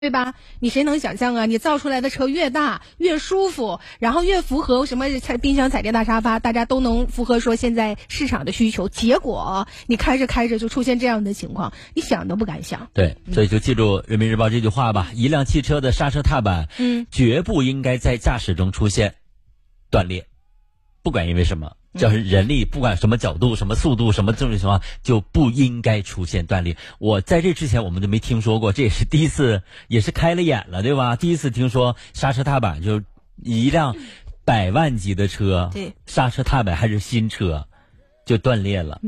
对吧？你谁能想象啊？你造出来的车越大越舒服，然后越符合什么冰箱、彩电、大沙发，大家都能符合说现在市场的需求。结果你开着开着就出现这样的情况，你想都不敢想。 对，所以就记住人民日报这句话吧：一辆汽车的刹车踏板，绝不应该在驾驶中出现断裂，不管因为什么。就是人力，不管什么角度、什么速度、什么这种情况，就不应该出现断裂。我在这之前我们就没听说过，这也是第一次，也是开了眼了，对吧？第一次听说刹车踏板就一辆100万级的车， 对， 刹车踏板还是新车就断裂了。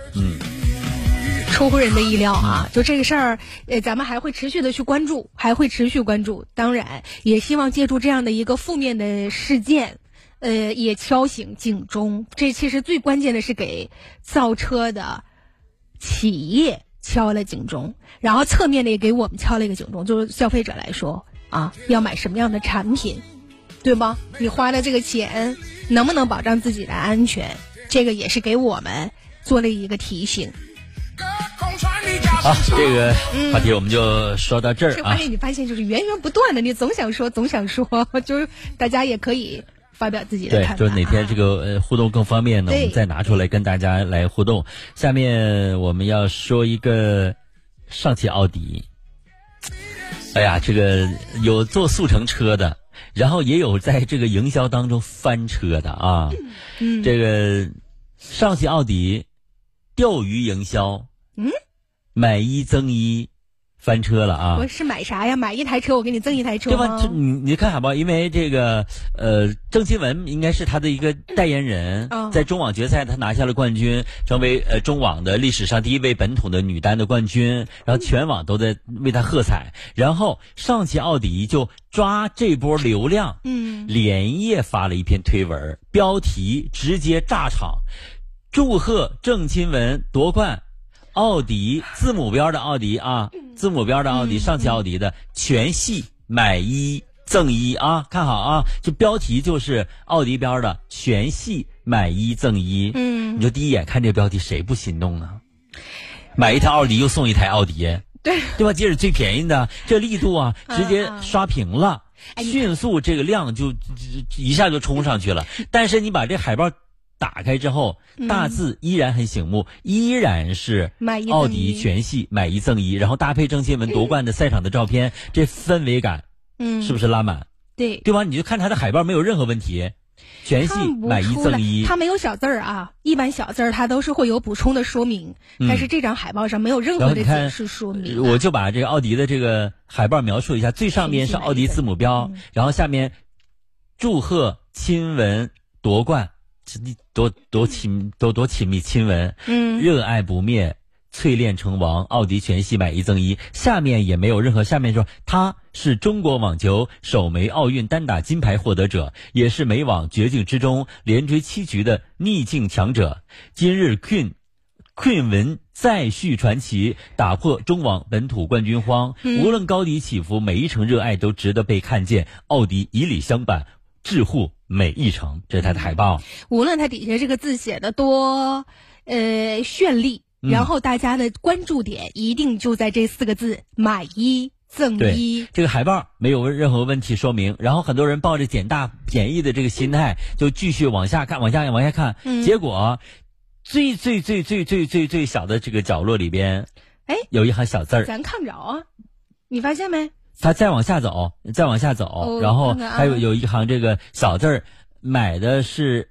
出乎人的意料啊！就这个事儿，咱们还会持续的去关注，当然，也希望借助这样的一个负面的事件。也敲醒警钟，这其实最关键的是给造车的企业敲了警钟，然后侧面的也给我们敲了一个警钟，就是消费者来说啊，要买什么样的产品，对吧？你花的这个钱能不能保障自己的安全，这个也是给我们做了一个提醒。 好，这个话题我们就说到这儿啊。 这个话题你发现就是源源不断的，你总想说，就是大家也可以发表自己的看法。 对，就是哪天这个互动更方便呢，我们再拿出来跟大家来互动。下面我们要说一个上汽奥迪。哎呀，这个有做速成车的，然后也有在这个营销当中翻车的啊。这个上汽奥迪钓鱼营销，买一赠一。翻车了啊！ 我是买啥呀？买一台车我给你赠一台车吗？ 对吧？你看海报，因为这个郑钦文应该是他的一个代言人，在中网决赛他拿下了冠军，成为中网的历史上第一位本土的女单的冠军，然后全网都在为他喝彩。然后上汽奥迪就抓这波流量，连夜发了一篇推文，标题直接炸场，祝贺郑钦文夺冠。奥迪字母标的奥迪啊，上汽奥迪的全系买一赠一啊，看好啊，就标题就是奥迪标的全系买一赠一。你就第一眼看这个标题，谁不心动呢？买一台奥迪又送一台奥迪，对吧？这是最便宜的，这力度啊，直接刷屏了，迅速这个量就一下就冲上去了。但是你把这海报打开之后，大字依然很醒目，依然是奥迪全系买一赠一，然后搭配郑钦文夺冠的赛场的照片，这氛围感，是不是拉满？对吧？你就看它的海报没有任何问题，全系买一赠一。 它没有小字儿啊，一般小字儿它都是会有补充的说明，但是这张海报上没有任何的解释说明。 我就把这个奥迪的这个海报描述一下，最上面是奥迪字母标，然后下面祝贺钦文夺冠。多亲密亲吻，热爱不灭，淬炼成王，奥迪全系买一赠一。下面也没有任何，下面说他是中国网球首枚奥运单打金牌获得者，也是美网绝境之中连追7局的逆境强者。今日困文再续传奇，打破中网本土冠军荒。无论高低起伏，每一程热爱都值得被看见。奥迪以礼相伴，致护每一程，这是它的海报。 无论它底下这个字写的多绚丽，然后大家的关注点一定就在这4个字：买一赠一。 这个海报没有任何问题说明，然后很多人抱着捡大便宜的这个心态，就继续往下看，往下看。结果最小的这个角落里边，有一行小字儿， 咱看不着啊，你发现没？ 他再往下走，然后还有一行这个小字儿，买的是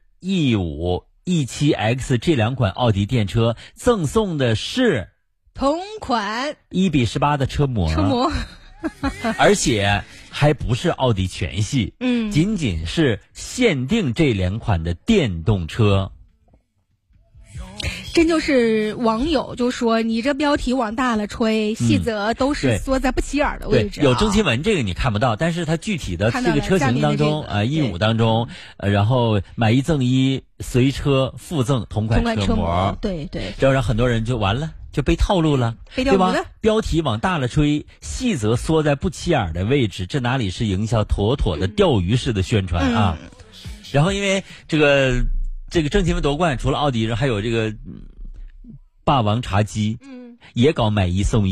E5、E7X 这2款奥迪电车，赠送的是同款 1:18的车模，而且还不是奥迪全系，仅仅是限定这2款的电动车。 真就是网友就说你这标题往大了吹，细则都是缩在不起眼的位置。 有郑钦文这个你看不到，但是它具体的这个车型当中，E5当中，然后买一赠一，随车附赠同款车模， 对， 这让很多人就完了，就被套路了，对吧？标题往大了吹，细则缩在不起眼的位置，这哪里是营销，妥妥的钓鱼式的宣传啊！然后因为这个郑钦文夺冠，除了奥迪，还有这个霸王茶姬，也搞买一送一，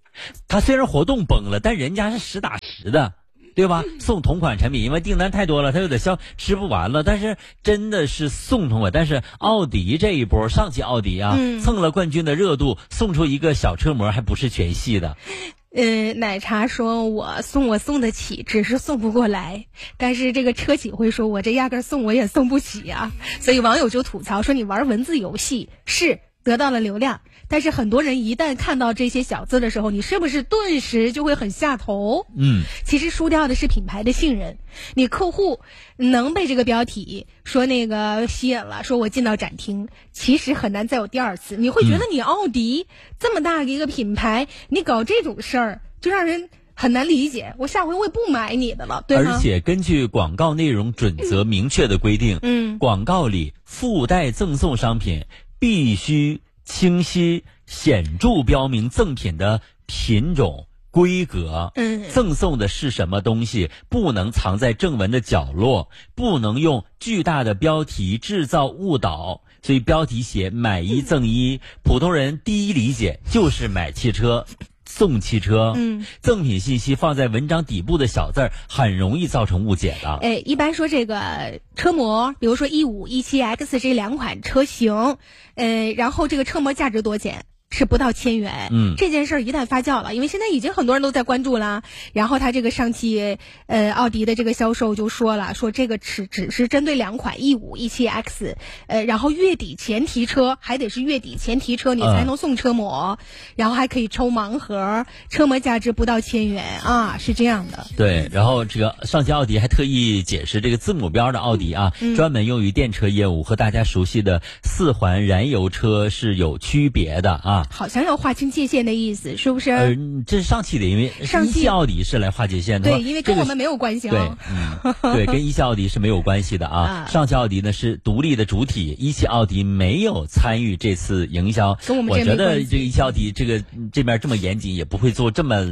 他虽然活动崩了，但人家是实打实的，对吧？送同款产品，因为订单太多了，他有点吃不完了，但是真的是送同款。但是奥迪这一波，上汽奥迪啊，蹭了冠军的热度，送出一个小车模，还不是全系的。 奶茶说我送得起，只是送不过来。但是这个车企会说我这压根送我也送不起啊。所以网友就吐槽说，你玩文字游戏是得到了流量，但是很多人一旦看到这些小字的时候，你是不是顿时就会很下头？其实输掉的是品牌的信任。你客户能被这个标题说那个吸引了，说我进到展厅，其实很难再有第二次。你会觉得你奥迪这么大的一个品牌，你搞这种事儿就让人很难理解，我下回我也不买你的了，对吗？ 而且根据广告内容准则明确的规定，广告里附带赠送商品必须清晰显著标明赠品的品种、规格，赠送的是什么东西，不能藏在正文的角落，不能用巨大的标题制造误导。所以标题写买一赠一，普通人第一理解就是买汽车送汽车，赠品信息放在文章底部的小字儿，很容易造成误解的。 一般说这个车模，比如说E5、E7X 这两款车型，然后这个车模价值多少钱？是不到1000元。这件事儿一旦发酵了，因为现在已经很多人都在关注了，然后他这个上汽奥迪的这个销售就说了，说这个只是针对两款 E5、E7X， 然后月底前提车，还得是月底前提车你才能送车模，然后还可以抽盲盒，车模价值不到1000元啊，是这样的。 对，然后这个上汽奥迪还特意解释，这个字母标的奥迪啊，专门用于电车业务，和大家熟悉的4环燃油车是有区别的啊。 好像要划清界限的意思，是不是？ 这是上汽的，因为一汽奥迪是来划界限的。 对，因为跟我们没有关系啊。 对，跟一汽奥迪是没有关系的啊。上汽奥迪呢是独立的主体，一汽奥迪没有参与这次营销。 跟我们我觉得这个一汽奥迪这边这么严谨，也不会做这么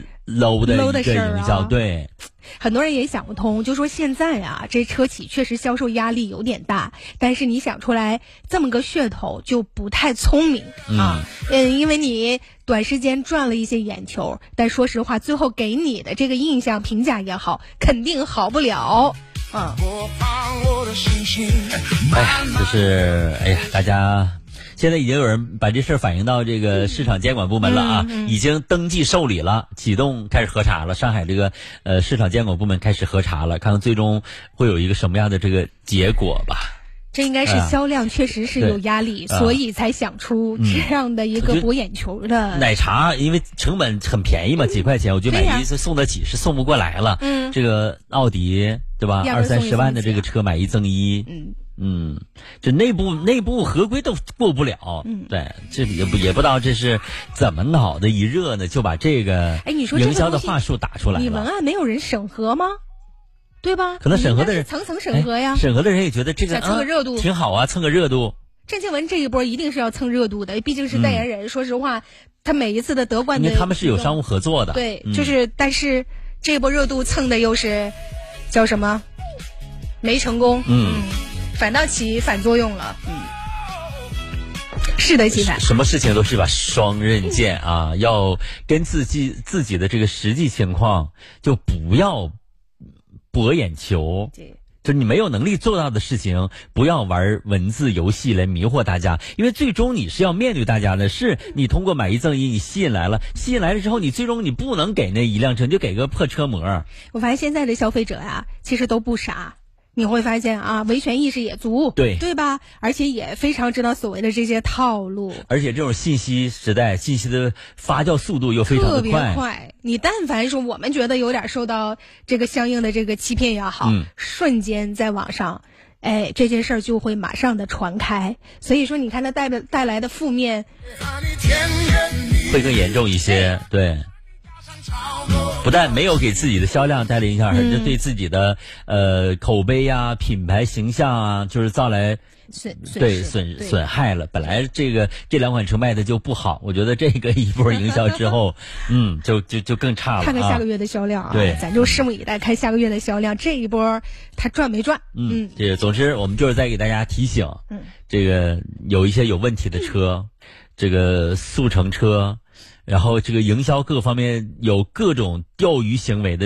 low 的一个营销。对。 很多人也想不通，就说现在啊，这车企确实销售压力有点大，但是你想出来这么个噱头就不太聪明啊。因为你短时间赚了一些眼球，但说实话，最后给你的这个印象评价也好，肯定好不了。 大家现在已经有人把这事儿反映到这个市场监管部门了啊，已经登记受理了，启动开始核查了。上海这个市场监管部门开始核查了，看看最终会有一个什么样的这个结果吧。 这应该是销量确实是有压力，所以才想出这样的一个博眼球的。 奶茶因为成本很便宜嘛，几块钱，我觉得买一次送得起，是送不过来了。这个奥迪对吧，20-30万的这个车买一赠一。这内部合规都过不了。对，这也不知道这是怎么脑袋一热呢，就把这个营销的话术打出来了。 你文案没有人审核吗？对吧？ 可能审核的人层层审核呀。 审核的人也觉得这个蹭个热度挺好啊，蹭个热度。 郑钦文这一波一定是要蹭热度的，毕竟是代言人。说实话，他每一次的得冠的， 因为他们是有商务合作的。 对，但是这一波热度蹭的又是叫什么？没成功。反倒起反作用了。适得其反。 什么事情都是把双刃剑啊，要跟自己的这个实际情况，就不要博眼球。就你没有能力做到的事情，不要玩文字游戏来迷惑大家，因为最终你是要面对大家的，是你通过买一赠一，你吸引来了之后，你最终你不能给那一辆车，你就给个破车模。 我发现现在的消费者呀，其实都不傻。你会发现啊，维权意识也足，对吧？而且也非常知道所谓的这些套路。 而且这种信息时代，信息的发酵速度又非常的特别快。你但凡说我们觉得有点受到这个相应的这个欺骗也好，瞬间在网上，这件事儿就会马上的传开。所以说，你看它带来的负面会更严重一些，对。不但没有给自己的销量带来影响，而且对自己的口碑啊、品牌形象啊，就是造来损害了。本来这两款车卖的就不好，我觉得这个一波营销之后，就更差了。 看看下个月的销量啊， 对， 咱就拭目以待，看下个月的销量，这一波它赚没赚？ 这个总之我们就是在给大家提醒，这个有一些有问题的车，这个速成车。 然后这个营销各个方面有各种钓鱼行为的